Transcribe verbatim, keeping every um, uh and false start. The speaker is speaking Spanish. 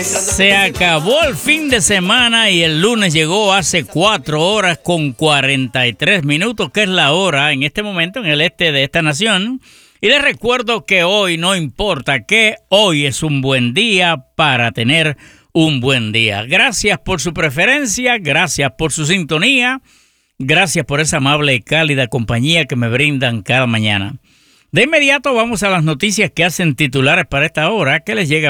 Se acabó el fin de semana y el lunes llegó hace cuatro horas con cuarenta y tres minutos, que es la hora en este momento en el este de esta nación. Y les recuerdo que hoy no importa qué, hoy es un buen día para tener un buen día. Gracias por su preferencia, gracias por su sintonía, gracias por esa amable y cálida compañía que me brindan cada mañana. De inmediato vamos a las noticias que hacen titulares para esta hora, que les llega